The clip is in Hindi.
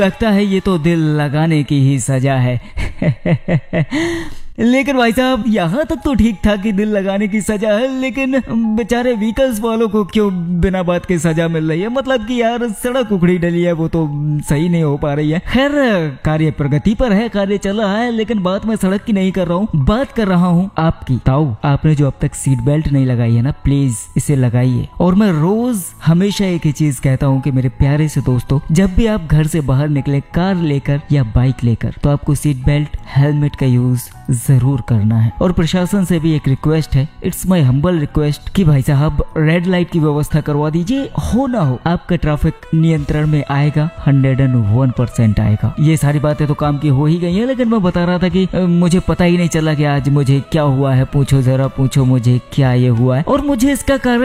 लगता है ये तो दिल लगाने की ही सजा है। लेकिन भाई साहब यहाँ तक तो ठीक था कि दिल लगाने की सजा है, लेकिन बेचारे व्हीकल्स वालों को क्यों बिना बात के सजा मिल रही है? मतलब कि यार सड़क उखड़ी डली है, वो तो सही नहीं हो पा रही है। खैर कार्य प्रगति पर है, कार्य चल रहा है, लेकिन बात मैं सड़क की नहीं कर रहा हूँ, बात कर रहा हूँ आपकी। ताऊ, आपने जो अब तक सीट बेल्ट नहीं लगाई है ना, प्लीज इसे लगाइए। और मैं रोज हमेशा एक ही चीज कहता हूँ कि मेरे प्यारे से दोस्तों, जब भी आप घर से बाहर निकले कार लेकर या बाइक लेकर, तो आपको सीट बेल्ट हेलमेट का यूज जरूर करना है। और प्रशासन से भी एक रिक्वेस्ट है, इट्स माय हम्बल रिक्वेस्ट कि भाई साहब रेड लाइट की व्यवस्था करवा दीजिए। हो ना हो आपका ट्रैफिक नियंत्रण में आएगा, 101% आएगा। ये सारी बातें तो काम की हो ही गई है, लेकिन मैं बता रहा था कि मुझे पता ही नहीं चला कि आज मुझे क्या हुआ है। पूछो जरा, पूछो मुझे क्या ये हुआ है, और मुझे इसका कारण